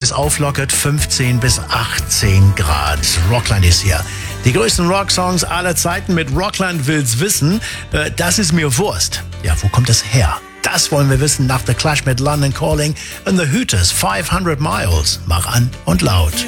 es auflockert, 15 bis 18 Grad. Rockland ist hier. Die größten Rocksongs aller Zeiten mit Rockland will's wissen. Das ist mir Wurst. Ja, wo kommt das her? Das wollen wir wissen nach The Clash mit London Calling und The Hooters 500 Miles. Mach an und laut.